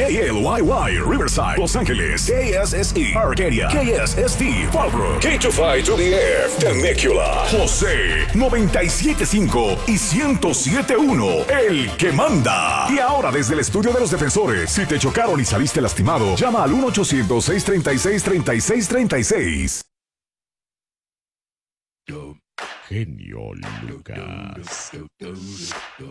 KLYY, Riverside, Los Ángeles. KSSE, Arcadia. KSST, Fallbrook. K25 to the Air, Temecula. José, 97.5 y 107.1, el que manda. Y ahora desde el estudio de los defensores, si te chocaron y saliste lastimado, llama al 1-800-636-3636. Genio Lucas.